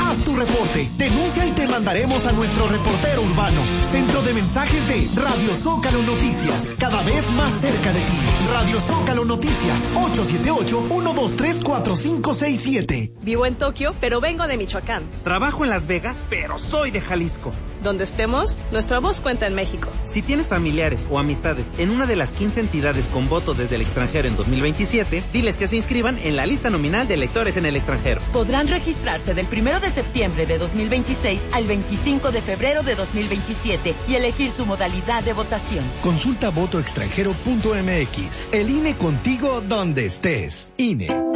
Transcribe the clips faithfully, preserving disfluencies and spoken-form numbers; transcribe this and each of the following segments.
Haz tu reporte, denuncia y te mandaremos a nuestro reportero urbano. Centro de mensajes de Radio Zócalo Noticias, cada vez más cerca de ti. Radio Zócalo Noticias, ocho siete ocho, uno dos tres, cuatro cinco seis siete. Vivo en Tokio, pero vengo de Michoacán. Trabajo en Las Vegas, pero soy de Jalisco. Donde estemos, nuestra voz cuenta en México. Si tienes familiares o amistades en una de las quince entidades con voto desde el extranjero en dos mil veintisiete, diles que se inscriban en la lista nominal de electores en el extranjero. Podrán registrarse del primero de septiembre de dos mil veintiséis al veinticinco de febrero de dos mil veintisiete y elegir su modalidad de votación. Consulta voto extranjero punto m x. El I N E contigo donde estés. I N E.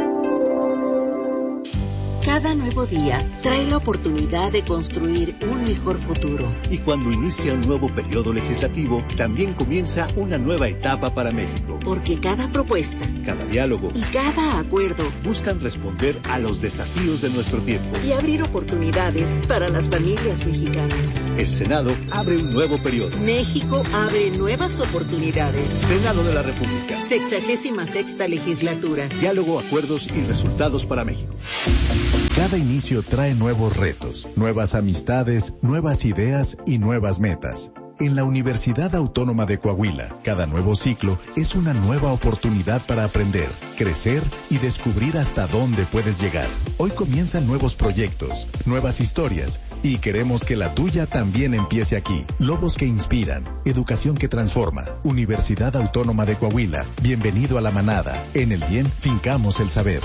Cada nuevo día trae la oportunidad de construir un mejor futuro. Y cuando inicia un nuevo periodo legislativo, también comienza una nueva etapa para México. Porque cada propuesta, cada diálogo y cada acuerdo buscan responder a los desafíos de nuestro tiempo y abrir oportunidades para las familias mexicanas. El Senado abre un nuevo periodo. México abre nuevas oportunidades. Senado de la República. Sexagésima sexta legislatura. Diálogo, acuerdos y resultados para México. Cada inicio trae nuevos retos, nuevas amistades, nuevas ideas y nuevas metas. En la Universidad Autónoma de Coahuila, cada nuevo ciclo es una nueva oportunidad para aprender, crecer y descubrir hasta dónde puedes llegar. Hoy comienzan nuevos proyectos, nuevas historias y queremos que la tuya también empiece aquí. Lobos que inspiran, educación que transforma. Universidad Autónoma de Coahuila, bienvenido a la manada. En el bien fincamos el saber.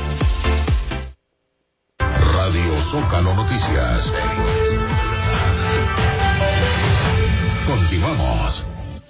Radio Zócalo Noticias. Continuamos.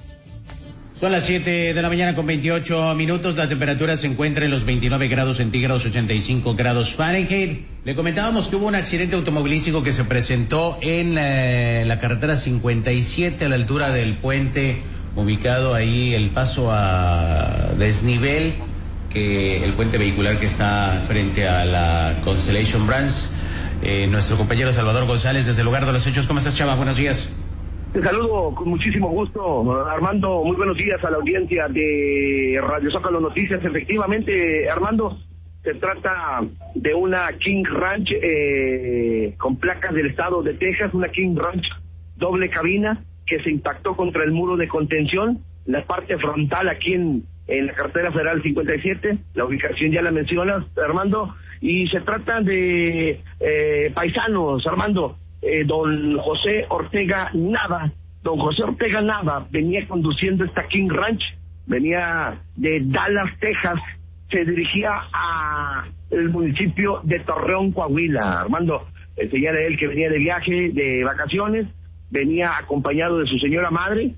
Son las siete de la mañana con veintiocho minutos. La temperatura se encuentra en los veintinueve grados centígrados, ochenta y cinco grados Fahrenheit. Le comentábamos que hubo un accidente automovilístico que se presentó en la, la carretera cincuenta y siete a la altura del puente, ubicado ahí el paso a desnivel, que el puente vehicular que está frente a la Constellation Brands. Eh, nuestro compañero Salvador González desde el lugar de los hechos. ¿Cómo estás, Chava? Buenos días. Te saludo con muchísimo gusto, Armando. Muy buenos días a la audiencia de Radio Zócalo Noticias. Efectivamente, Armando, se trata de una King Ranch eh, con placas del estado de Texas, una King Ranch doble cabina que se impactó contra el muro de contención, la parte frontal aquí en, en la carretera federal cincuenta y siete. La ubicación ya la mencionas, Armando, y se trata de eh, paisanos, Armando. Eh, don José Ortega Nava, don José Ortega Nava venía conduciendo esta King Ranch, venía de Dallas, Texas, se dirigía a el municipio de Torreón, Coahuila. Armando, eh, señala él que venía de viaje, de vacaciones, venía acompañado de su señora madre,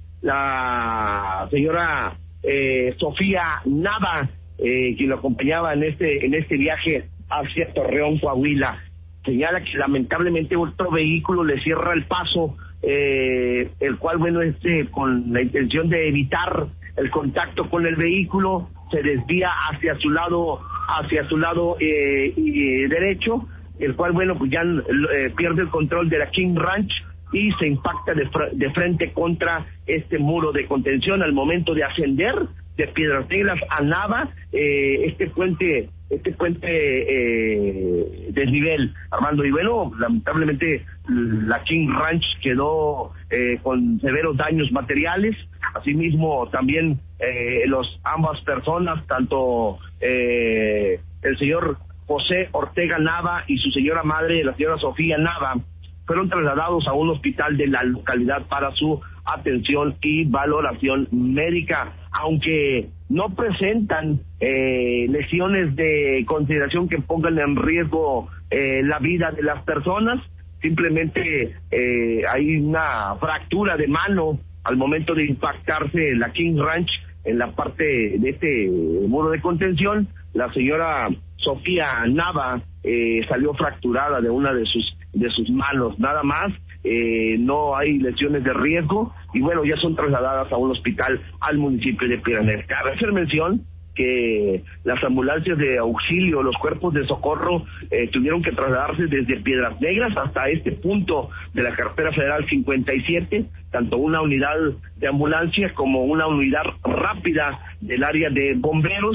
la señora eh, Sofía Nava, eh, quien lo acompañaba en este en este viaje hacia Torreón, Coahuila. Señala que lamentablemente otro vehículo le cierra el paso, eh, el cual, bueno, este, con la intención de evitar el contacto con el vehículo, se desvía hacia su lado, hacia su lado eh, y, eh, derecho, el cual, bueno, pues ya eh, pierde el control de la King Ranch y se impacta de, fr- de frente contra este muro de contención. Al momento de ascender de Piedras Negras a Nava, eh, este puente este puente eh, desnivel, Armando, y bueno, lamentablemente la King Ranch quedó eh, con severos daños materiales. Asimismo también eh, los ambas personas, tanto eh, el señor José Ortega Nava y su señora madre, la señora Sofía Nava, fueron trasladados a un hospital de la localidad para su atención y valoración médica, aunque no presentan eh, lesiones de consideración que pongan en riesgo eh, la vida de las personas. Simplemente eh, hay una fractura de mano al momento de impactarse la King Ranch en la parte de este muro de contención. La señora Sofía Nava eh, salió fracturada de una de sus de sus manos, nada más. Eh, no hay lesiones de riesgo y bueno, ya son trasladadas a un hospital al municipio de Piedras Negras. Cabe hacer mención que las ambulancias de auxilio, los cuerpos de socorro eh, tuvieron que trasladarse desde Piedras Negras hasta este punto de la carretera federal cincuenta y siete, tanto una unidad de ambulancia como una unidad rápida del área de bomberos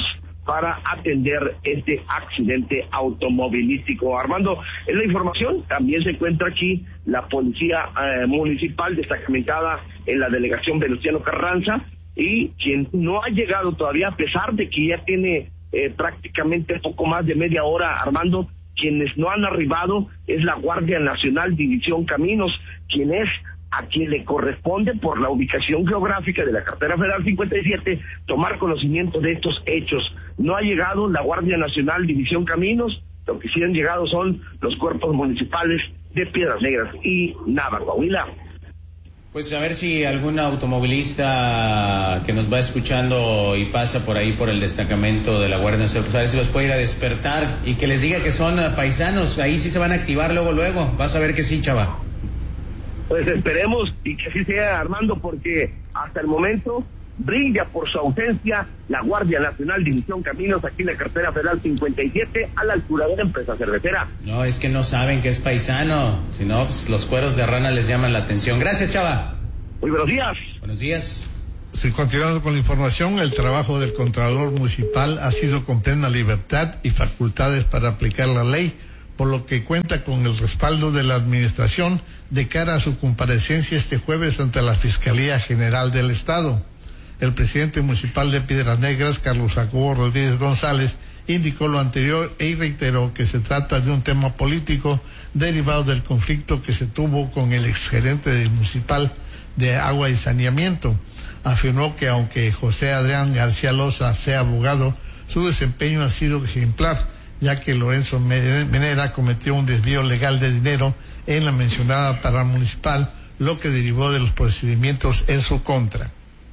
para atender este accidente automovilístico. Armando, en la información también se encuentra aquí la policía eh, municipal destacamentada en la delegación Venustiano Carranza, y quien no ha llegado todavía, a pesar de que ya tiene eh, prácticamente poco más de media hora, Armando, quienes no han arribado es la Guardia Nacional División Caminos, quien es a quien le corresponde por la ubicación geográfica de la carretera federal cincuenta y siete tomar conocimiento de estos hechos. No ha llegado la Guardia Nacional División Caminos, lo que sí han llegado son los cuerpos municipales de Piedras Negras y Nava, Coahuila. Pues a ver si algún automovilista que nos va escuchando y pasa por ahí por el destacamento de la Guardia Nacional, pues a ver si los puede ir a despertar y que les diga que son paisanos, ahí sí se van a activar luego, luego, vas a ver que sí, chava. Pues esperemos y que así sea, Armando, porque hasta el momento brilla por su ausencia la Guardia Nacional División Caminos aquí en la carretera federal cincuenta y siete a la altura de la empresa cervecera. No, es que no saben que es paisano, si no, pues los cueros de rana les llaman la atención. Gracias, chava. Muy buenos días. Buenos días. Sí, continuando con la información, el trabajo del Contralor Municipal ha sido con plena libertad y facultades para aplicar la ley, por lo que cuenta con el respaldo de la Administración de cara a su comparecencia este jueves ante la Fiscalía General del Estado. El presidente municipal de Piedras Negras, Carlos Jacobo Rodríguez González, indicó lo anterior y reiteró que se trata de un tema político derivado del conflicto que se tuvo con el exgerente del municipal de Agua y Saneamiento. Afirmó que aunque José Adrián García Loza sea abogado, su desempeño ha sido ejemplar, ya que Lorenzo Menera cometió un desvío legal de dinero en la mencionada parada municipal, lo que derivó de los procedimientos en su contra.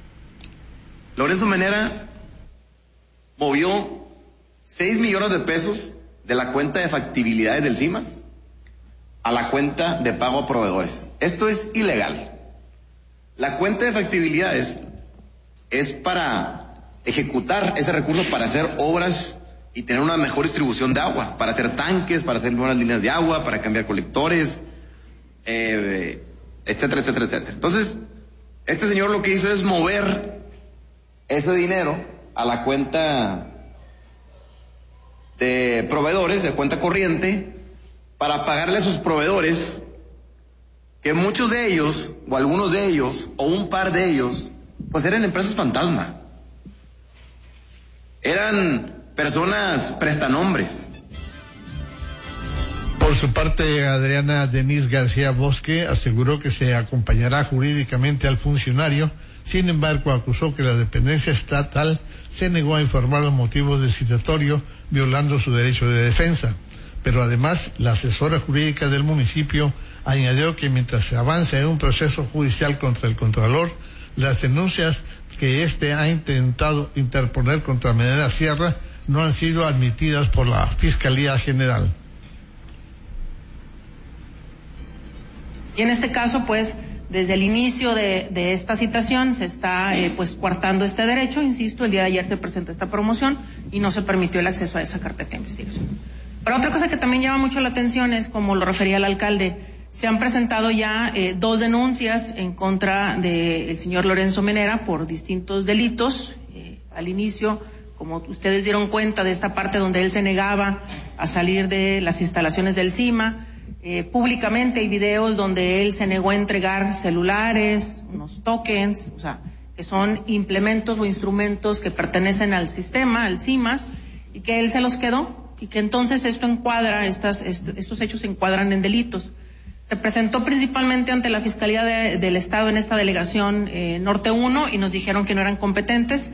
Lorenzo Menera movió seis millones de pesos de la cuenta de factibilidades del CIMAS a la cuenta de pago a proveedores. Esto es ilegal. La cuenta de factibilidades es para ejecutar ese recurso para hacer obras y tener una mejor distribución de agua, para hacer tanques, para hacer nuevas líneas de agua, para cambiar colectores, eh, etcétera, etcétera, etcétera. Entonces, este señor lo que hizo es mover ese dinero a la cuenta de proveedores, de cuenta corriente, para pagarle a sus proveedores, que muchos de ellos, o algunos de ellos, o un par de ellos, pues eran empresas fantasma. Eran personas prestanombres. Por su parte, Adriana Denise García Bosque aseguró que se acompañará jurídicamente al funcionario. Sin embargo, acusó que la dependencia estatal se negó a informar los motivos del citatorio, violando su derecho de defensa. Pero además, la asesora jurídica del municipio añadió que mientras se avanza en un proceso judicial contra el Contralor, las denuncias que éste ha intentado interponer contra Menera Sierra no han sido admitidas por la Fiscalía General. Y en este caso, pues, desde el inicio de, de esta citación se está, eh, pues, coartando este derecho. Insisto, el día de ayer se presentó esta promoción y no se permitió el acceso a esa carpeta de investigación. Pero otra cosa que también llama mucho la atención es, como lo refería el alcalde, se han presentado ya eh, dos denuncias en contra del señor Lorenzo Menera por distintos delitos. Eh, al inicio, como ustedes dieron cuenta de esta parte donde él se negaba a salir de las instalaciones del CIMA, eh, públicamente hay videos donde él se negó a entregar celulares, unos tokens, o sea, que son implementos o instrumentos que pertenecen al sistema, al CIMAS, y que él se los quedó, y que entonces esto encuadra, estas, est- estos hechos se encuadran en delitos. Se presentó principalmente ante la Fiscalía de, del Estado en esta delegación eh, Norte uno y nos dijeron que no eran competentes.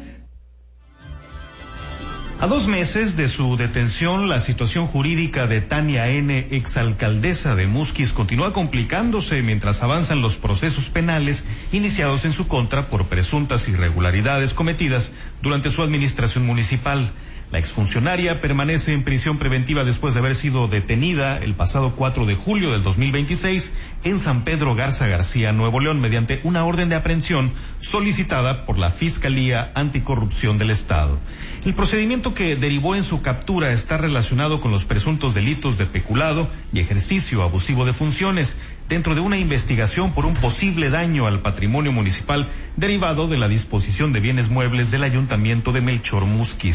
A dos meses de su detención, la situación jurídica de Tania N., exalcaldesa de Musquis, continúa complicándose mientras avanzan los procesos penales iniciados en su contra por presuntas irregularidades cometidas durante su administración municipal. La exfuncionaria permanece en prisión preventiva después de haber sido detenida el pasado cuatro de julio del dos mil veintiséis en San Pedro Garza García, Nuevo León, mediante una orden de aprehensión solicitada por la Fiscalía Anticorrupción del Estado. El procedimiento que derivó en su captura está relacionado con los presuntos delitos de peculado y ejercicio abusivo de funciones, dentro de una investigación por un posible daño al patrimonio municipal derivado de la disposición de bienes muebles del Ayuntamiento de Melchor Musquis.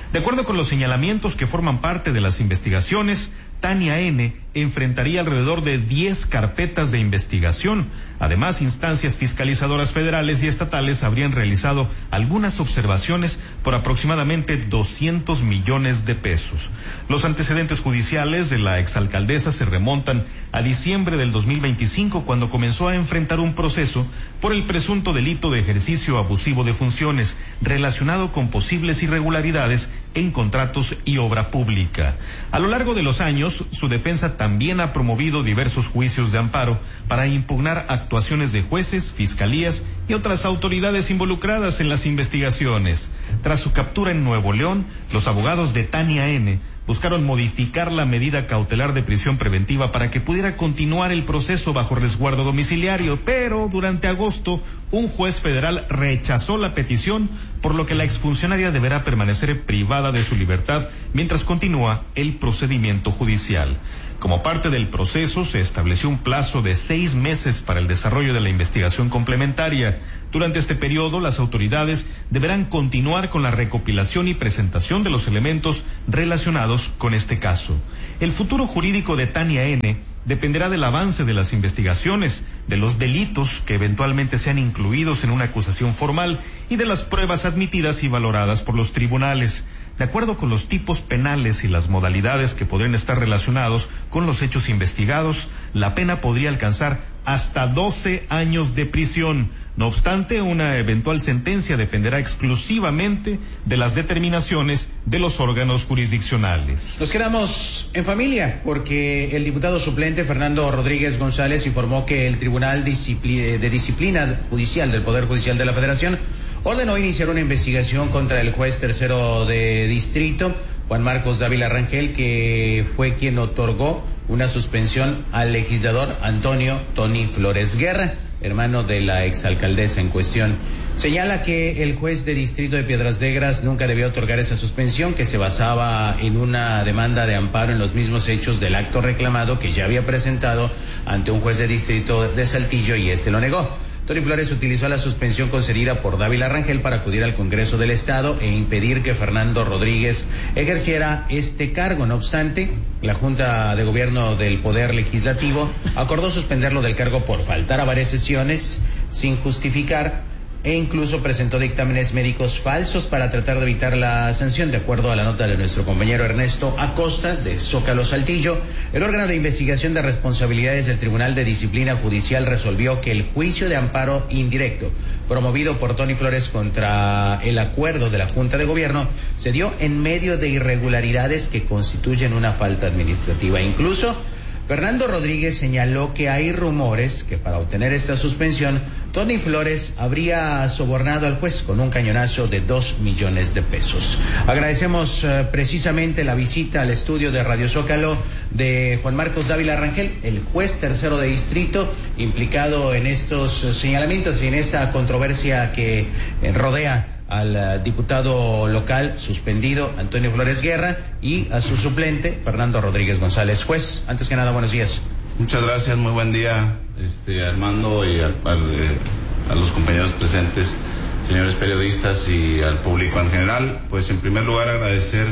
De acuerdo con los señalamientos que forman parte de las investigaciones, Tania N. enfrentaría alrededor de diez carpetas de investigación. Además, instancias fiscalizadoras federales y estatales habrían realizado algunas observaciones por aproximadamente doscientos millones de pesos. Los antecedentes judiciales de la exalcaldesa se remontan a diciembre del dos mil veinticinco, cuando comenzó a enfrentar un proceso por el presunto delito de ejercicio abusivo de funciones relacionado con posibles irregularidades en contratos y obra pública. A lo largo de los años, su defensa también ha promovido diversos juicios de amparo para impugnar actuaciones de jueces, fiscalías y otras autoridades involucradas en las investigaciones. Tras su captura en Nuevo León, los abogados de Tania N. buscaron modificar la medida cautelar de prisión preventiva para que pudiera continuar el proceso bajo resguardo domiciliario, pero durante agosto un juez federal rechazó la petición, por lo que la exfuncionaria deberá permanecer privada de su libertad mientras continúa el procedimiento judicial. Como parte del proceso, se estableció un plazo de seis meses para el desarrollo de la investigación complementaria. Durante este periodo, las autoridades deberán continuar con la recopilación y presentación de los elementos relacionados con este caso. El futuro jurídico de Tania N. dependerá del avance de las investigaciones, de los delitos que eventualmente sean incluidos en una acusación formal y de las pruebas admitidas y valoradas por los tribunales. De acuerdo con los tipos penales y las modalidades que podrían estar relacionados con los hechos investigados, la pena podría alcanzar hasta doce años de prisión. No obstante, una eventual sentencia dependerá exclusivamente de las determinaciones de los órganos jurisdiccionales. Nos quedamos en familia porque el diputado suplente Fernando Rodríguez González informó que el Tribunal de Disciplina Judicial del Poder Judicial de la Federación ordenó iniciar una investigación contra el juez tercero de distrito, Juan Marcos Dávila Rangel, que fue quien otorgó una suspensión al legislador Antonio Tony Flores Guerra, hermano de la exalcaldesa en cuestión. Señala que el juez de distrito de Piedras Negras nunca debió otorgar esa suspensión, que se basaba en una demanda de amparo en los mismos hechos del acto reclamado que ya había presentado ante un juez de distrito de Saltillo, y este lo negó. Tony Flores utilizó la suspensión concedida por Dávila Rangel para acudir al Congreso del Estado e impedir que Fernando Rodríguez ejerciera este cargo. No obstante, la Junta de Gobierno del Poder Legislativo acordó suspenderlo del cargo por faltar a varias sesiones sin justificar, e incluso presentó dictámenes médicos falsos para tratar de evitar la sanción. De acuerdo a la nota de nuestro compañero Ernesto Acosta de Zócalo Saltillo, el órgano de investigación de responsabilidades del Tribunal de Disciplina Judicial resolvió que el juicio de amparo indirecto promovido por Tony Flores contra el acuerdo de la Junta de Gobierno se dio en medio de irregularidades que constituyen una falta administrativa. Incluso Fernando Rodríguez señaló que hay rumores que para obtener esta suspensión, Tony Flores habría sobornado al juez con un cañonazo de dos millones de pesos. Agradecemos uh, precisamente la visita al estudio de Radio Zócalo de Juan Marcos Dávila Rangel, el juez tercero de distrito implicado en estos señalamientos y en esta controversia que eh, rodea al uh, diputado local suspendido Antonio Flores Guerra y a su suplente Fernando Rodríguez González. Juez, antes que nada, buenos días. Muchas gracias, muy buen día, este Armando, y al, al, eh, a los compañeros presentes, señores periodistas y al público en general. Pues en primer lugar agradecer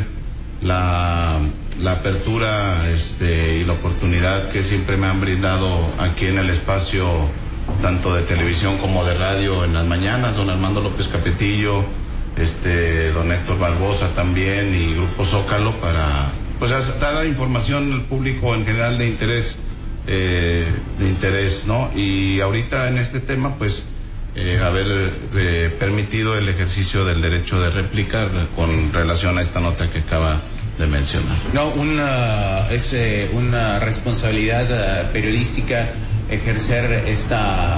la, la apertura este, y la oportunidad que siempre me han brindado aquí en el espacio, tanto de televisión como de radio en las mañanas, don Armando López Capetillo, este, don Héctor Barbosa también, y Grupo Zócalo, para pues dar la información al público en general de interés, eh, de interés, ¿no? Y ahorita en este tema, pues, eh, haber eh, permitido el ejercicio del derecho de réplica con relación a esta nota que acaba de mencionar. No, una, es eh, una responsabilidad uh, periodística ejercer esta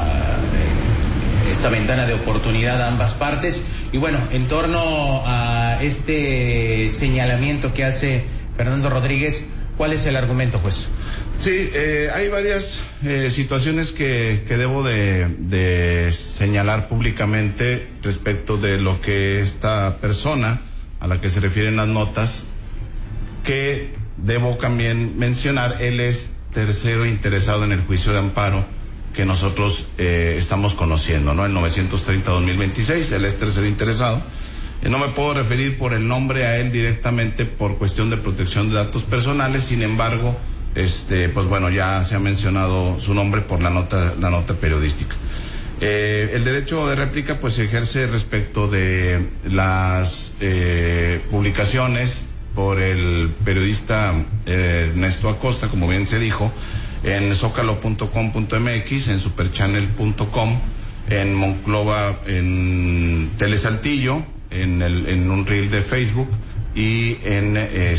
eh, esta ventana de oportunidad a ambas partes. Y bueno, en torno a este señalamiento que hace Fernando Rodríguez, ¿cuál es el argumento, juez? Sí, eh, hay varias eh, situaciones que, que debo de, de señalar públicamente respecto de lo que esta persona a la que se refieren las notas, que debo también mencionar. Él es tercero interesado en el juicio de amparo que nosotros eh, estamos conociendo, ¿no? El novecientos treinta guión dos mil veintiséis, él es tercero interesado. Eh, no me puedo referir por el nombre a él directamente por cuestión de protección de datos personales, sin embargo, este, pues bueno, ya se ha mencionado su nombre por la nota, la nota periodística. Eh, el derecho de réplica pues se ejerce respecto de las eh, publicaciones por el periodista eh, Ernesto Acosta, como bien se dijo, en zócalo punto com punto m x, en superchannel punto com, en Monclova, en Telesaltillo, en, el, en un reel de Facebook y en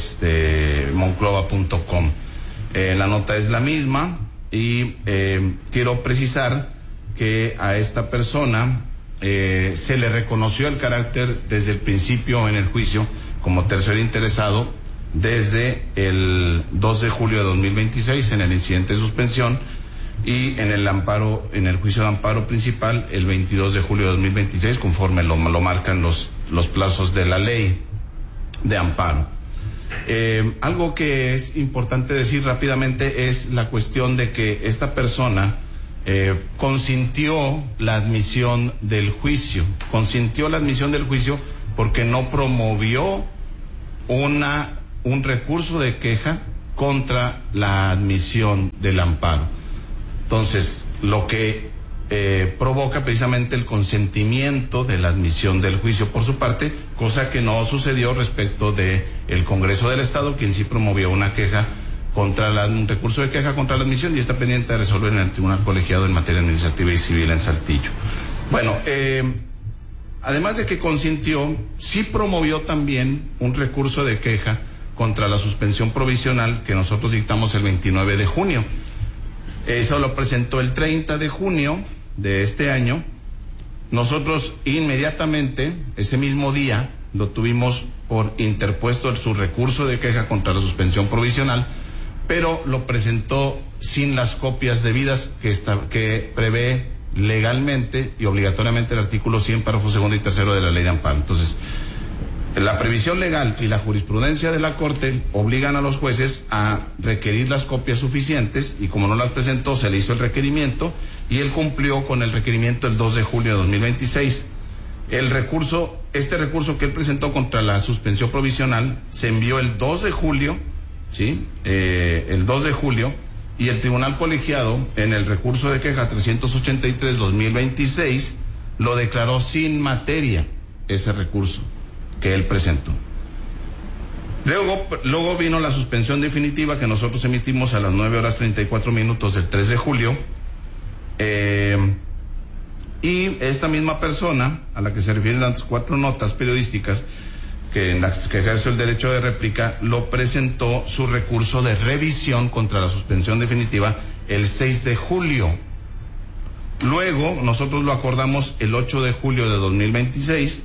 este monclova punto com. Eh, la nota es la misma y eh, quiero precisar que a esta persona eh, se le reconoció el carácter desde el principio en el juicio como tercero interesado desde el dos de julio de dos mil veintiséis en el incidente de suspensión y en el amparo, en el juicio de amparo principal el veintidós de julio de dos mil veintiséis conforme lo, lo marcan los, los plazos de la ley de amparo. Eh, algo que es importante decir rápidamente es la cuestión de que esta persona Eh, consintió la admisión del juicio, consintió la admisión del juicio porque no promovió una, un recurso de queja contra la admisión del amparo. Entonces, lo que eh, provoca precisamente el consentimiento de la admisión del juicio por su parte, cosa que no sucedió respecto de el Congreso del Estado, quien sí promovió una queja contra la, un recurso de queja contra la admisión y está pendiente de resolver en el Tribunal Colegiado en materia administrativa y civil en Saltillo. Bueno, eh, además de que consintió, sí promovió también un recurso de queja contra la suspensión provisional que nosotros dictamos el veintinueve de junio. Eso lo presentó el treinta de junio de este año. Nosotros inmediatamente, ese mismo día, lo tuvimos por interpuesto su recurso de queja contra la suspensión provisional, pero lo presentó sin las copias debidas que, está, que prevé legalmente y obligatoriamente el artículo cien, párrafo segundo y tercero de la ley de amparo. Entonces, la previsión legal y la jurisprudencia de la Corte obligan a los jueces a requerir las copias suficientes y como no las presentó, se le hizo el requerimiento y él cumplió con el requerimiento el dos de julio de dos mil veintiséis. El recurso, este recurso que él presentó contra la suspensión provisional se envió el dos de julio, ¿sí? Eh, el dos de julio, y el Tribunal Colegiado, en el recurso de queja trescientos ochenta y tres barra dos mil veintiséis, lo declaró sin materia, ese recurso que él presentó. Luego, luego vino la suspensión definitiva que nosotros emitimos a las nueve horas treinta y cuatro minutos del tres de julio, eh, y esta misma persona, a la que se refieren las cuatro notas periodísticas, que en las que ejerce el derecho de réplica, lo presentó su recurso de revisión contra la suspensión definitiva el seis de julio. Luego, nosotros lo acordamos el ocho de julio de dos mil veintiséis,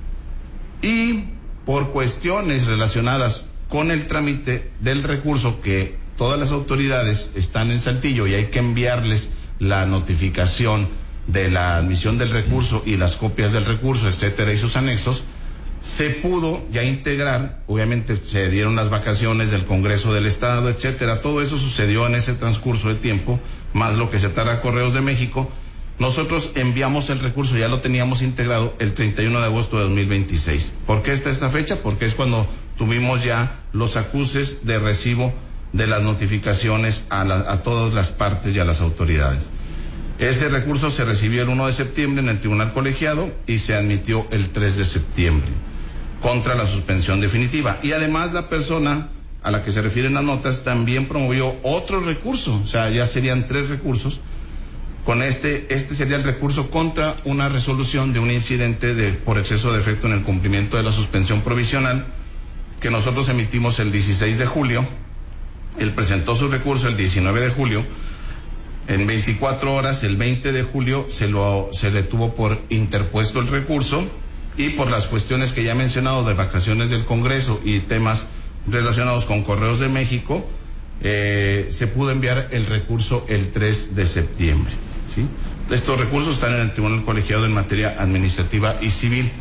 y por cuestiones relacionadas con el trámite del recurso, que todas las autoridades están en Saltillo y hay que enviarles la notificación de la admisión del recurso y las copias del recurso, etcétera, y sus anexos, se pudo ya integrar. Obviamente se dieron las vacaciones del Congreso del Estado, etcétera, todo eso sucedió en ese transcurso de tiempo, más lo que se tarda Correos de México. Nosotros enviamos el recurso, ya lo teníamos integrado el treinta y uno de agosto de dos mil veintiséis. ¿Por qué está esta fecha? Porque es cuando tuvimos ya los acuses de recibo de las notificaciones a, la, a todas las partes y a las autoridades. Ese recurso se recibió el uno de septiembre en el Tribunal Colegiado y se admitió el tres de septiembre contra la suspensión definitiva. Y además la persona a la que se refieren las notas también promovió otro recurso, o sea, ya serían tres recursos. Con este, este sería el recurso contra una resolución de un incidente de, por exceso de efecto en el cumplimiento de la suspensión provisional, que nosotros emitimos el dieciséis de julio. Él presentó su recurso el diecinueve de julio. En veinticuatro horas, el veinte de julio, se lo, se le tuvo por interpuesto el recurso, y por las cuestiones que ya he mencionado de vacaciones del Congreso y temas relacionados con Correos de México, eh, se pudo enviar el recurso el tres de septiembre. ¿Sí? Estos recursos están en el Tribunal Colegiado en materia administrativa y civil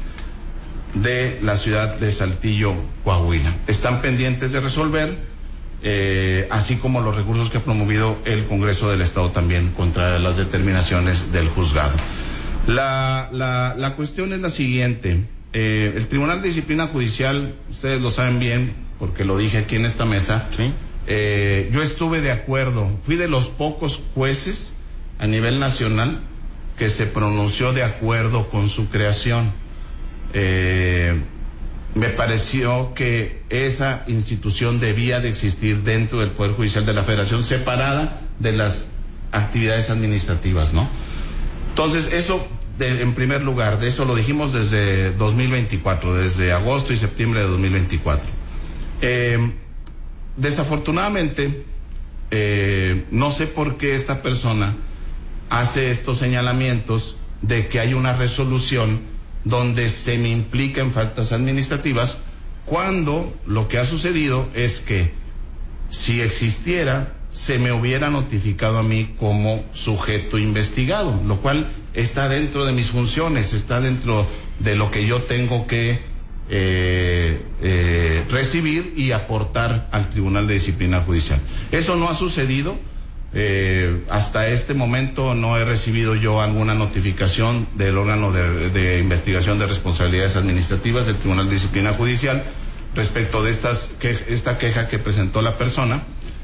de la ciudad de Saltillo, Coahuila. Están pendientes de resolver, eh, así como los recursos que ha promovido el Congreso del Estado también contra las determinaciones del juzgado. La, la, la cuestión es la siguiente. eh, el Tribunal de Disciplina Judicial, ustedes lo saben bien, porque lo dije aquí en esta mesa, ¿sí? eh, yo estuve de acuerdo, fui de los pocos jueces a nivel nacional que se pronunció de acuerdo con su creación. Eh, me pareció que esa institución debía de existir dentro del Poder Judicial de la Federación, separada de las actividades administrativas, ¿no? Entonces, eso, de, en primer lugar, de eso lo dijimos desde dos mil veinticuatro, desde agosto y septiembre de dos mil veinticuatro. Eh, desafortunadamente, eh, no sé por qué esta persona hace estos señalamientos de que hay una resolución donde se me implica en faltas administrativas, cuando lo que ha sucedido es que si existiera, se me hubiera notificado a mí como sujeto investigado, lo cual está dentro de mis funciones, está dentro de lo que yo tengo que eh, eh, recibir y aportar al Tribunal de Disciplina Judicial. Eso no ha sucedido. Eh, hasta este momento no he recibido yo alguna notificación del órgano de, de investigación de responsabilidades administrativas del Tribunal de Disciplina Judicial respecto de estas que, esta queja que presentó la persona.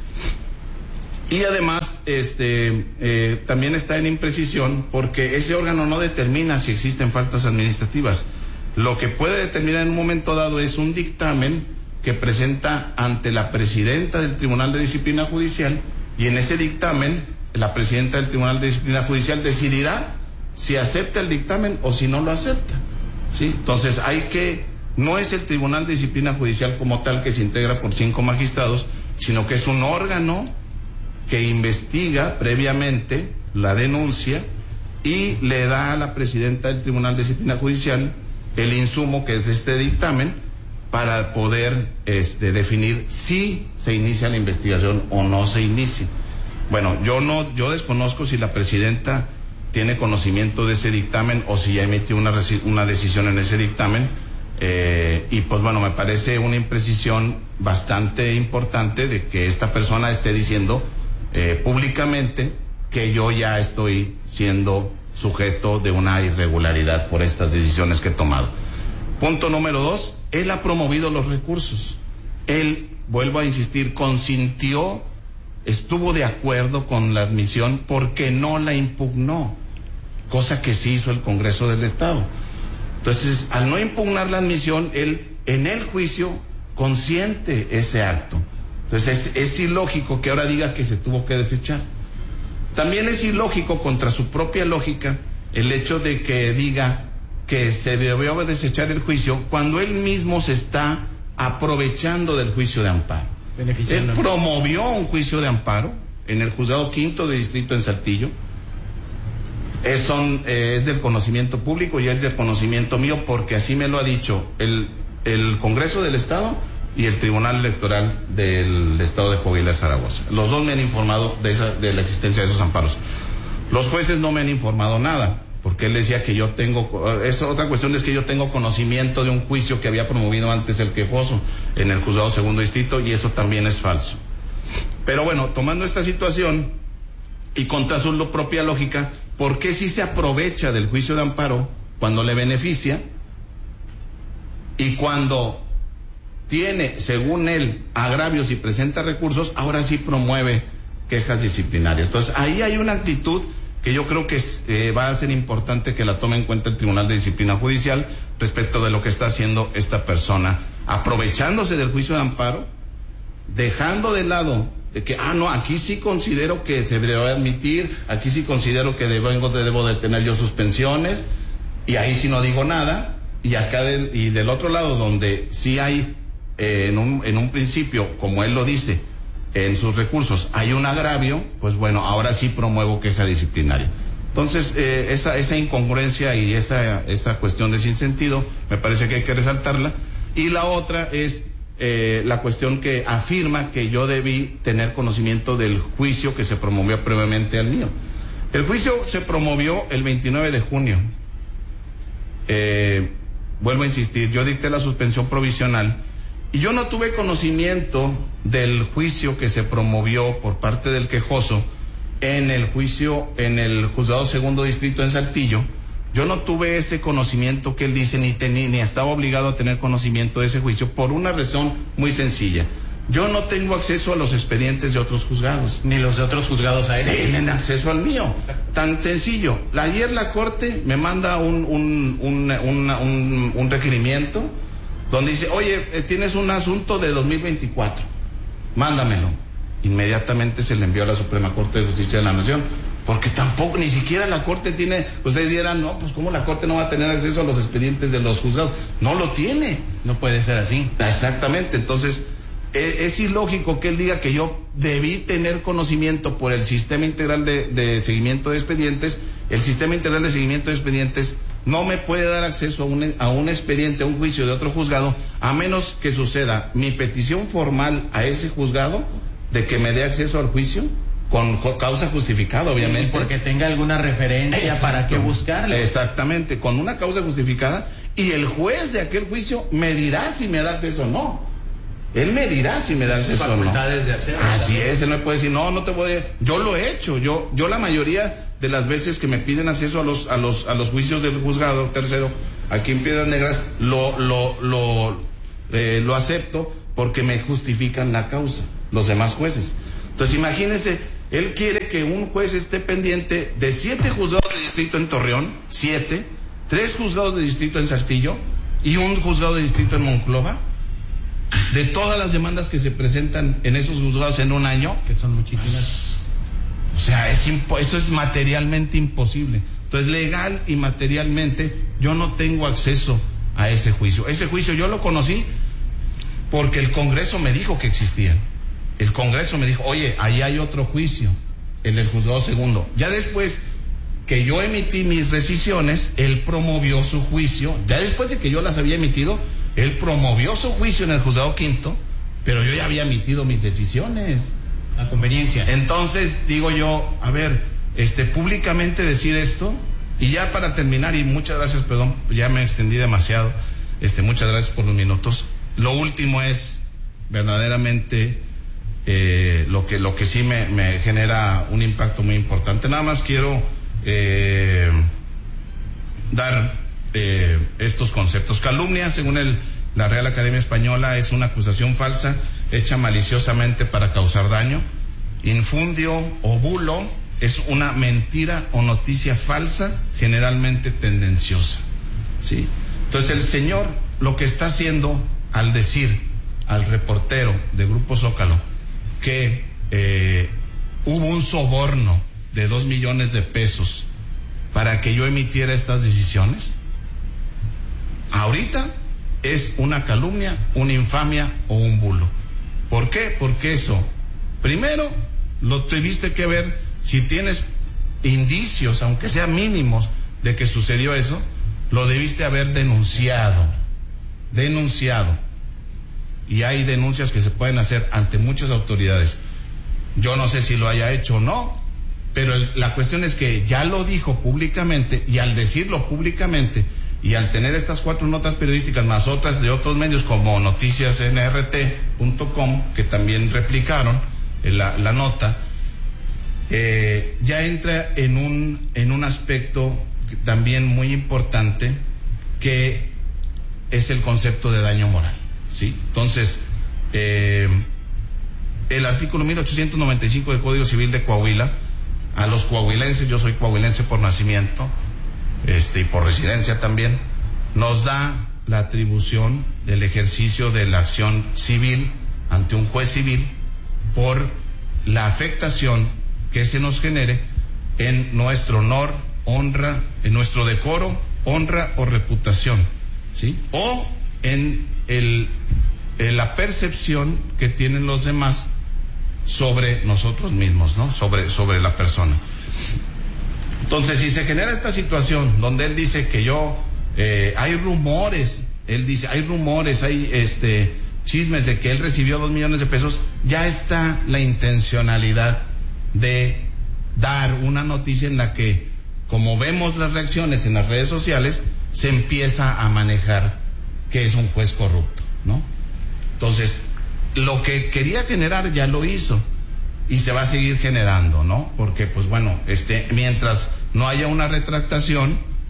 Y además, este, eh, también está en imprecisión porque ese órgano no determina si existen faltas administrativas. Lo que puede determinar en un momento dado es un dictamen que presenta ante la presidenta del Tribunal de Disciplina Judicial, y en ese dictamen la presidenta del Tribunal de Disciplina Judicial decidirá si acepta el dictamen o si no lo acepta, ¿sí? Entonces hay que, no es el Tribunal de Disciplina Judicial como tal que se integra por cinco magistrados, sino que es un órgano que investiga previamente la denuncia y le da a la presidenta del Tribunal de Disciplina Judicial el insumo que es este dictamen para poder este, definir si se inicia la investigación o no se inicia. Bueno, yo no, yo desconozco si la presidenta tiene conocimiento de ese dictamen o si ya emitió una, una decisión en ese dictamen, eh, y pues bueno, me parece una imprecisión bastante importante de que esta persona esté diciendo eh, públicamente que yo ya estoy siendo sujeto de una irregularidad por estas decisiones que he tomado. Punto número dos, él ha promovido los recursos. Él, vuelvo a insistir, consintió, estuvo de acuerdo con la admisión porque no la impugnó, cosa que sí hizo el Congreso del Estado. Entonces, al no impugnar la admisión, él en el juicio consiente ese acto. Entonces, es, es ilógico que ahora diga que se tuvo que desechar. También es ilógico, contra su propia lógica, el hecho de que diga que se debió desechar el juicio cuando él mismo se está aprovechando del juicio de amparo. Él promovió un juicio de amparo en el juzgado quinto de distrito en Saltillo. Es, son, eh, es del conocimiento público y es del conocimiento mío porque así me lo ha dicho el, el Congreso del Estado y el Tribunal Electoral del Estado de Coahuila, Zaragoza. Los dos me han informado de, esa, de la existencia de esos amparos. Los jueces no me han informado nada, porque él decía que yo tengo, es otra cuestión, es que yo tengo conocimiento de un juicio que había promovido antes el quejoso en el juzgado segundo distrito, y eso también es falso. Pero bueno, tomando esta situación y contra su propia lógica, ¿por qué si se aprovecha del juicio de amparo cuando le beneficia y cuando tiene, según él, agravios y presenta recursos, ahora sí promueve quejas disciplinarias? Entonces ahí hay una actitud que yo creo que eh, va a ser importante que la tome en cuenta el Tribunal de Disciplina Judicial respecto de lo que está haciendo esta persona, aprovechándose del juicio de amparo, dejando de lado de que, ah, no, aquí sí considero que se debe admitir, aquí sí considero que debo, debo de tener yo suspensiones, y ahí sí no digo nada, y acá del, y del otro lado, donde sí hay, eh, en, un, en un principio, como él lo dice, en sus recursos hay un agravio, pues bueno, ahora sí promuevo queja disciplinaria. Entonces, eh, esa, esa incongruencia y esa, esa cuestión de sinsentido, me parece que hay que resaltarla. Y la otra es eh, la cuestión que afirma que yo debí tener conocimiento del juicio que se promovió previamente al mío. El juicio se promovió el veintinueve de junio. Eh, vuelvo a insistir, yo dicté la suspensión provisional y yo no tuve conocimiento del juicio que se promovió por parte del quejoso en el juicio en el juzgado segundo distrito en Saltillo, Yo no tuve ese conocimiento que él dice, ni, tení, ni estaba obligado a tener conocimiento de ese juicio, por una razón muy sencilla. Yo no tengo acceso a los expedientes de otros juzgados. Ni los de otros juzgados a él. Tienen acceso al mío. Exacto. Tan sencillo. Ayer la Corte me manda un, un, un, un, un, un requerimiento donde dice, oye, tienes un asunto de dos mil veinticuatro, mándamelo. Inmediatamente se le envió a la Suprema Corte de Justicia de la Nación, porque tampoco, ni siquiera la Corte tiene, ustedes dirán, no, pues cómo la Corte no va a tener acceso a los expedientes de los juzgados. No lo tiene. No puede ser así. Exactamente, entonces es, es ilógico que él diga que yo debí tener conocimiento por el Sistema Integral de, de Seguimiento de Expedientes. El Sistema Integral de Seguimiento de Expedientes no me puede dar acceso a un, a un expediente, a un juicio de otro juzgado, a menos que suceda mi petición formal a ese juzgado de que me dé acceso al juicio, con causa justificada, obviamente. Y porque tenga alguna referencia. Exacto. Para qué buscarle. Exactamente, con una causa justificada, y el juez de aquel juicio me dirá si me da acceso o no. Él me dirá si me da acceso o no. De hacerlo, Así también. es, él me puede decir, no, no te voy a... Yo lo he hecho, yo, yo la mayoría de las veces que me piden acceso a los, a los, a los juicios del juzgado tercero, aquí en Piedras Negras, lo, lo, lo, eh, lo acepto porque me justifican la causa, los demás jueces. Entonces imagínense, él quiere que un juez esté pendiente de siete juzgados de distrito en Torreón, siete, tres juzgados de distrito en Saltillo y un juzgado de distrito en Monclova, de todas las demandas que se presentan en esos juzgados en un año. Que son muchísimas. O sea, es impo- eso es materialmente imposible. Entonces, legal y materialmente, yo no tengo acceso a ese juicio. Ese juicio yo lo conocí porque el Congreso me dijo que existía. El Congreso me dijo, oye, ahí hay otro juicio, en el juzgado segundo. Ya después que yo emití mis rescisiones, él promovió su juicio. Ya después de que yo las había emitido, él promovió su juicio en el juzgado quinto, pero yo ya había emitido mis decisiones. A conveniencia. Entonces, digo yo, a ver, este, públicamente decir esto, y ya para terminar, y muchas gracias, perdón, ya me extendí demasiado, este, muchas gracias por los minutos. Lo último es, verdaderamente, eh, lo que, lo que sí me, me genera un impacto muy importante. Nada más quiero, eh, dar, eh, estos conceptos. Calumnia, según el, la Real Academia Española, es una acusación falsa hecha maliciosamente para causar daño. Infundio o bulo es una mentira o noticia falsa, generalmente tendenciosa. ¿Sí? Entonces el señor lo que está haciendo al decir al reportero de Grupo Zócalo que eh, hubo un soborno de dos millones de pesos para que yo emitiera estas decisiones, ahorita es una calumnia, una infamia o un bulo. ¿Por qué? Porque eso, primero, lo tuviste que ver, si tienes indicios, aunque sean mínimos, de que sucedió eso, lo debiste haber denunciado, denunciado. Y hay denuncias que se pueden hacer ante muchas autoridades. Yo no sé si lo haya hecho o no, pero el, la cuestión es que ya lo dijo públicamente, y al decirlo públicamente, y al tener estas cuatro notas periodísticas más otras de otros medios como noticias n r t punto com, que también replicaron la, la nota, eh, ya entra en un, en un aspecto también muy importante, que es el concepto de daño moral, ¿sí? Entonces, eh, el artículo mil ochocientos noventa y cinco del Código Civil de Coahuila, a los coahuilenses, yo soy coahuilense por nacimiento, este, y por residencia también, nos da la atribución del ejercicio de la acción civil ante un juez civil por la afectación que se nos genere en nuestro honor, honra, en nuestro decoro, honra o reputación, ¿sí? O en el, en la percepción que tienen los demás sobre nosotros mismos, ¿no? Sobre, sobre la persona. Entonces, si se genera esta situación donde él dice que yo, eh, hay rumores, él dice, hay rumores, hay este chismes de que él recibió dos millones de pesos, ya está la intencionalidad de dar una noticia en la que, como vemos las reacciones en las redes sociales, se empieza a manejar que es un juez corrupto, ¿no? Entonces, lo que quería generar ya lo hizo. Y se va a seguir generando, ¿no? Porque, pues bueno, este, mientras no haya una retractación,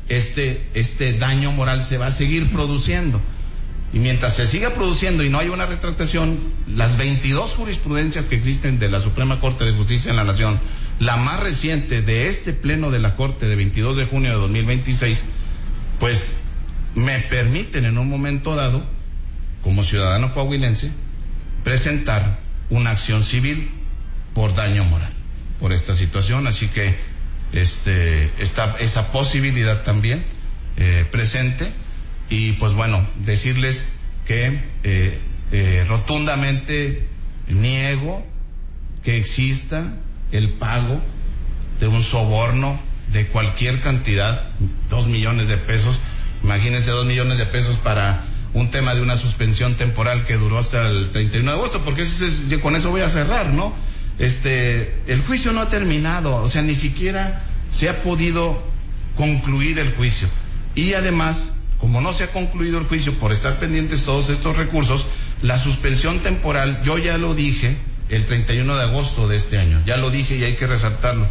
este, este daño moral se va a seguir produciendo. Y mientras se siga produciendo y no haya una retractación, las veintidós jurisprudencias que existen de la Suprema Corte de Justicia en la Nación, la más reciente de este pleno de la Corte de veintidós de junio de dos mil veintiséis, pues me permiten en un momento dado, como ciudadano coahuilense, presentar una acción civil por daño moral, por esta situación. Así que este, esta, esta posibilidad también eh, presente. Y pues bueno, decirles que eh, eh, rotundamente niego que exista el pago de un soborno de cualquier cantidad, dos millones de pesos. Imagínense dos millones de pesos para un tema de una suspensión temporal que duró hasta el treinta y uno de agosto, porque ese es, yo con eso voy a cerrar, ¿no? Este, el juicio no ha terminado, o sea, ni siquiera se ha podido concluir el juicio. Y además, como no se ha concluido el juicio por estar pendientes todos estos recursos, la suspensión temporal, yo ya lo dije el treinta y uno de agosto de este año, ya lo dije y hay que resaltarlo.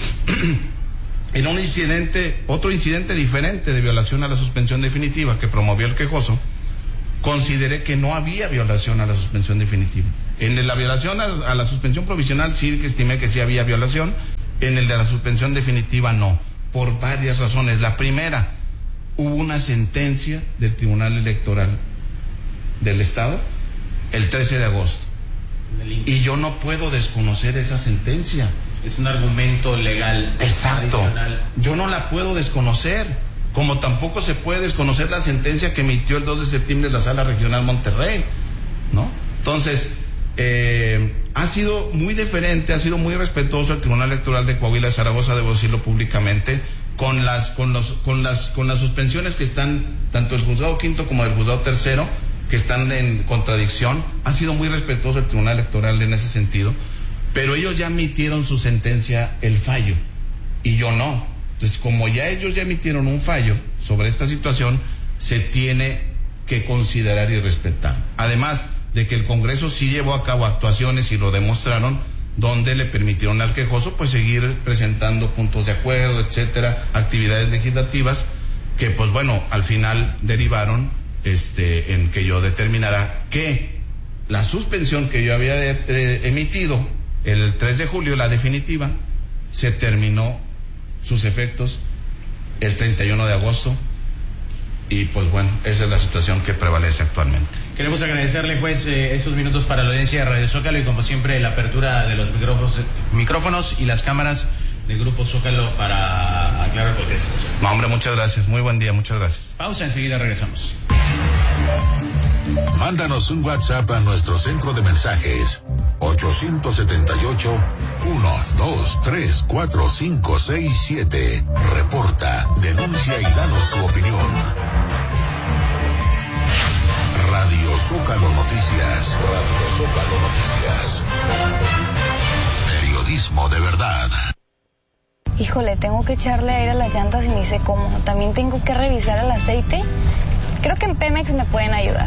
En un incidente, otro incidente diferente de violación a la suspensión definitiva que promovió el quejoso, consideré que no había violación a la suspensión definitiva. En la violación a, a la suspensión provisional sí que estimé que sí había violación, en el de la suspensión definitiva no, por varias razones. La primera, hubo una sentencia del Tribunal Electoral del Estado el trece de agosto y yo no puedo desconocer esa sentencia. Es un argumento legal. Exacto. Adicional. Yo no la puedo desconocer, como tampoco se puede desconocer la sentencia que emitió el dos de septiembre la Sala Regional Monterrey, ¿no? Entonces, eh, ha sido muy diferente, ha sido muy respetuoso el Tribunal Electoral de Coahuila de Zaragoza, debo decirlo públicamente, con las con los con las con las suspensiones que están tanto del juzgado quinto como del juzgado tercero, que están en contradicción. Ha sido muy respetuoso el Tribunal Electoral en ese sentido, pero ellos ya emitieron su sentencia, el fallo, y yo no. Entonces, como ya ellos ya emitieron un fallo sobre esta situación, se tiene que considerar y respetar. Además de que el Congreso sí llevó a cabo actuaciones y lo demostraron, donde le permitieron al quejoso pues seguir presentando puntos de acuerdo, etcétera, actividades legislativas que pues bueno, al final derivaron este en que yo determinara que la suspensión que yo había de, de, emitido el tres de julio, la definitiva, se terminó sus efectos el treinta y uno de agosto. Y pues bueno, esa es la situación que prevalece actualmente. Queremos agradecerle, juez, eh, estos minutos para la audiencia de Radio Zócalo y como siempre la apertura de los micrófonos, micrófonos y las cámaras del Grupo Zócalo para aclarar cualquier situación. No, hombre, muchas gracias. Muy buen día, muchas gracias. Pausa, enseguida regresamos. Mándanos un WhatsApp a nuestro centro de mensajes ocho siete ocho, uno dos tres cuatro cinco seis siete. Reporta, denuncia y danos tu opinión. Radio Zócalo Noticias. Radio Zócalo Noticias. Periodismo de verdad. Híjole, tengo que echarle aire a las llantas y ni sé cómo. También tengo que revisar el aceite. Creo que en Pemex me pueden ayudar.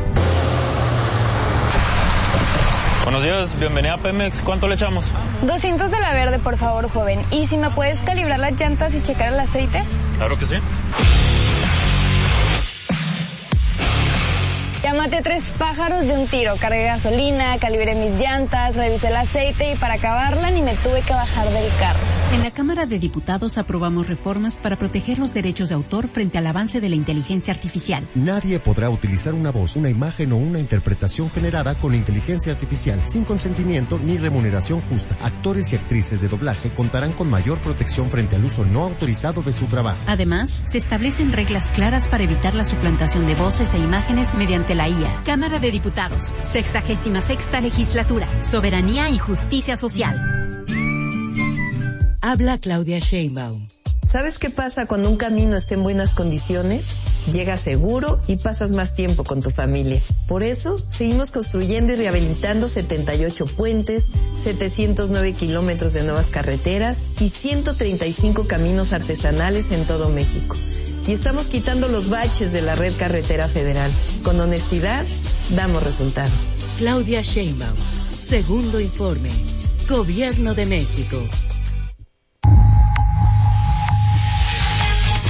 Buenos días, bienvenida a Pemex. ¿Cuánto le echamos? doscientos de la verde, por favor, joven. ¿Y si me puedes calibrar las llantas y checar el aceite? Claro que sí. Ya maté tres pájaros de un tiro. Cargué gasolina, calibré mis llantas, revisé el aceite y para acabarla ni me tuve que bajar del carro. En la Cámara de Diputados aprobamos reformas para proteger los derechos de autor frente al avance de la inteligencia artificial. Nadie podrá utilizar una voz, una imagen o una interpretación generada con inteligencia artificial sin consentimiento ni remuneración justa. Actores y actrices de doblaje contarán con mayor protección frente al uso no autorizado de su trabajo. Además, se establecen reglas claras para evitar la suplantación de voces e imágenes mediante la I A. Cámara de Diputados, sexagésima sexta legislatura, soberanía y justicia social. Habla Claudia Sheinbaum. ¿Sabes qué pasa cuando un camino está en buenas condiciones? Llegas seguro y pasas más tiempo con tu familia. Por eso, seguimos construyendo y rehabilitando setenta y ocho puentes, setecientos nueve kilómetros de nuevas carreteras y ciento treinta y cinco caminos artesanales en todo México. Y estamos quitando los baches de la red carretera federal. Con honestidad, damos resultados. Claudia Sheinbaum. Segundo informe. Gobierno de México. Radio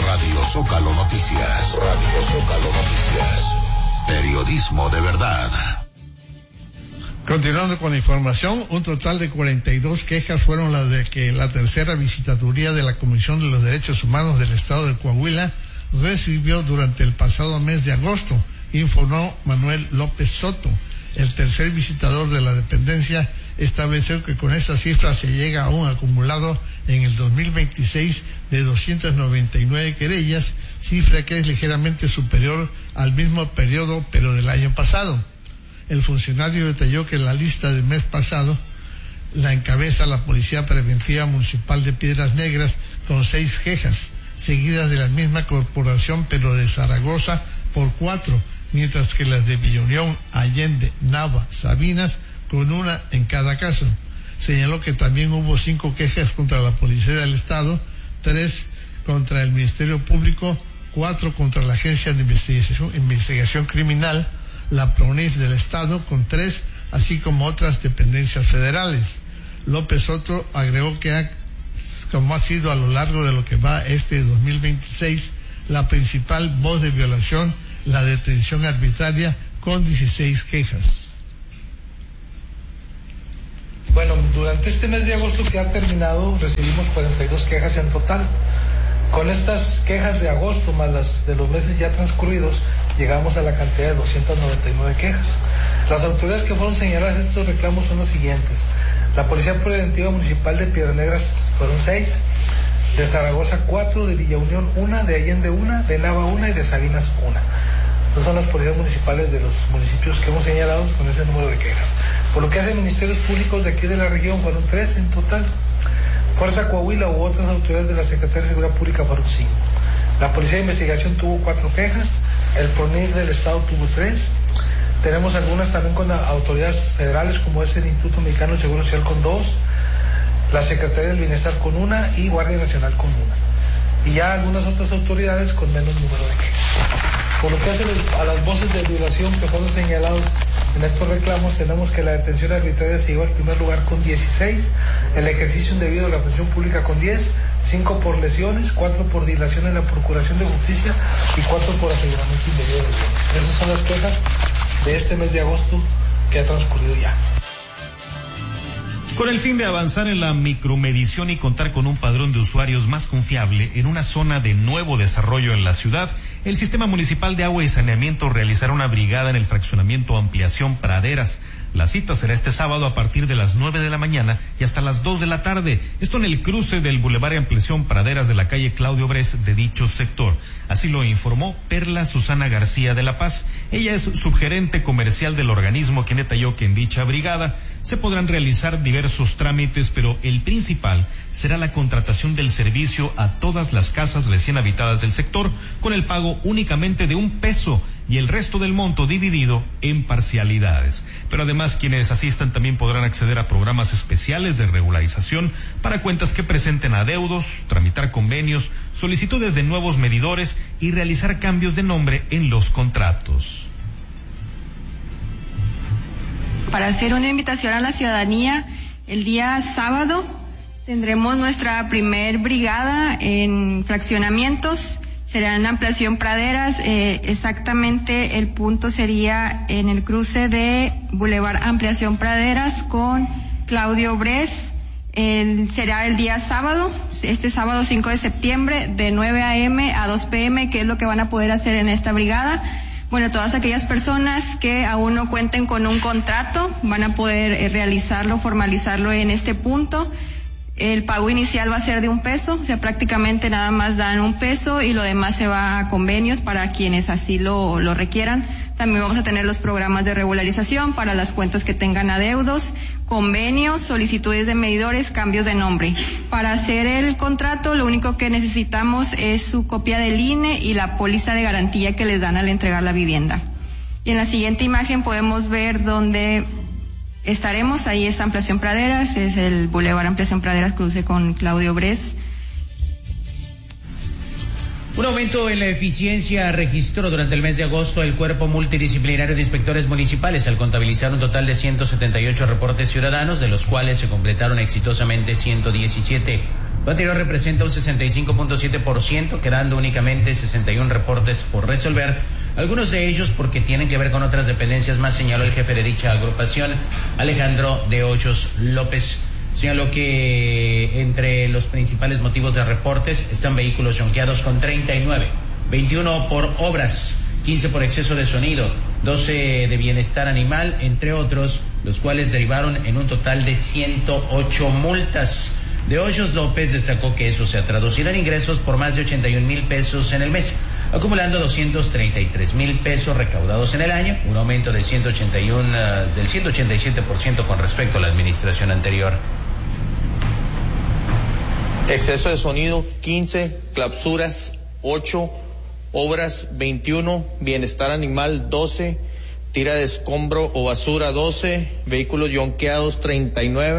Zócalo Noticias. Radio Zócalo Noticias. Periodismo de verdad. Continuando con la información, un total de cuarenta y dos quejas fueron las de que la tercera visitaduría de la Comisión de los Derechos Humanos del Estado de Coahuila recibió durante el pasado mes de agosto, informó Manuel López Soto. El tercer visitador de la dependencia estableció que con esta cifra se llega a un acumulado en el dos mil veintiséis de doscientas noventa y nueve querellas, cifra que es ligeramente superior al mismo periodo pero del año pasado. El funcionario detalló que la lista del mes pasado la encabeza la Policía Preventiva Municipal de Piedras Negras con seis quejas, seguidas de la misma corporación pero de Zaragoza por cuatro, mientras que las de Villa Unión, Allende, Nava, Sabinas con una en cada caso. Señaló que también hubo cinco quejas contra la Policía del Estado, tres contra el Ministerio Público, cuatro contra la Agencia de Investigación, Investigación Criminal, la PRONIF del Estado con tres, así como otras dependencias federales. López Soto agregó que ha, como ha sido a lo largo de lo que va este dos mil veintiséis, la principal voz de violación, la detención arbitraria con dieciséis quejas. Bueno, durante este mes de agosto que ha terminado recibimos cuarenta y dos quejas en total. Con estas quejas de agosto más las de los meses ya transcurridos, llegamos a la cantidad de doscientas noventa y nueve quejas. Las autoridades que fueron señaladas en estos reclamos son las siguientes. La Policía Preventiva Municipal de Piedras Negras fueron seis, de Zaragoza cuatro, de Villa Unión una, de Allende una, de Nava una y de Sabinas una. Estas son las policías municipales de los municipios que hemos señalado con ese número de quejas. Por lo que hace ministerios públicos de aquí de la región fueron tres en total. Fuerza Coahuila u otras autoridades de la Secretaría de Seguridad Pública fueron cinco. La Policía de Investigación tuvo cuatro quejas, el PRONIF del Estado tuvo tres, tenemos algunas también con autoridades federales como es el Instituto Mexicano de Seguro Social con dos, la Secretaría del Bienestar con una y Guardia Nacional con una. Y ya algunas otras autoridades con menos número de quejas. Por lo que hace a las voces de violación que fueron señalados en estos reclamos, tenemos que la detención arbitraria se llevó al primer lugar con dieciséis, el ejercicio indebido de la función pública con diez, cinco por lesiones, cuatro por dilación en la procuración de justicia y cuatro por aseguramiento indebido de bienes. Esas son las quejas de este mes de agosto que ha transcurrido ya. Con el fin de avanzar en la micromedición y contar con un padrón de usuarios más confiable en una zona de nuevo desarrollo en la ciudad, el Sistema Municipal de Agua y Saneamiento realizará una brigada en el fraccionamiento Ampliación Praderas. La cita será este sábado a partir de las nueve de la mañana y hasta las dos de la tarde. Esto en el cruce del Boulevard Ampliación Praderas de la calle Claudio Bres de dicho sector. Así lo informó Perla Susana García de la Paz. Ella es subgerente comercial del organismo, quien detalló que en dicha brigada se podrán realizar diversos trámites, pero el principal será la contratación del servicio a todas las casas recién habitadas del sector, con el pago únicamente de un peso y el resto del monto dividido en parcialidades. Pero además quienes asistan también podrán acceder a programas especiales de regularización para cuentas que presenten adeudos, tramitar convenios, solicitudes de nuevos medidores y realizar cambios de nombre en los contratos. Para hacer una invitación a la ciudadanía, el día sábado tendremos nuestra primer brigada en fraccionamientos. Será en Ampliación Praderas, eh, exactamente el punto sería en el cruce de Boulevard Ampliación Praderas con Claudio Bres. El, será el día sábado, este sábado cinco de septiembre, de nueve a eme a dos pe eme, que es lo que van a poder hacer en esta brigada. Bueno, todas aquellas personas que aún no cuenten con un contrato van a poder eh, realizarlo, formalizarlo en este punto. El pago inicial va a ser de un peso, o sea, prácticamente nada más dan un peso y lo demás se va a convenios para quienes así lo, lo requieran. También vamos a tener los programas de regularización para las cuentas que tengan adeudos, convenios, solicitudes de medidores, cambios de nombre. Para hacer el contrato, lo único que necesitamos es su copia del I N E y la póliza de garantía que les dan al entregar la vivienda. Y en la siguiente imagen podemos ver dónde estaremos. Ahí es Ampliación Praderas, es el Boulevard Ampliación Praderas, cruce con Claudio Bres. Un aumento en la eficiencia registró durante el mes de agosto el Cuerpo Multidisciplinario de Inspectores Municipales al contabilizar un total de ciento setenta y ocho reportes ciudadanos, de los cuales se completaron exitosamente ciento diecisiete. Lo anterior representa un sesenta y cinco punto siete por ciento, quedando únicamente sesenta y uno reportes por resolver, algunos de ellos porque tienen que ver con otras dependencias más, señaló el jefe de dicha agrupación, Alejandro de Hoyos López. Señaló que entre los principales motivos de reportes están vehículos yonqueados con treinta y nueve, veintiuno por obras, quince por exceso de sonido, doce de bienestar animal, entre otros, los cuales derivaron en un total de ciento ocho multas. De Hoyos López destacó que eso se traducirá en ingresos por más de ochenta y un mil pesos en el mes, acumulando doscientos treinta y tres mil pesos recaudados en el año, un aumento de ciento ochenta y uno, uh, del ciento ochenta y siete por ciento con respecto a la administración anterior. Exceso de sonido quince, clausuras ocho, obras veintiuno, bienestar animal doce, tira de escombro o basura doce, vehículos yonqueados treinta y nueve.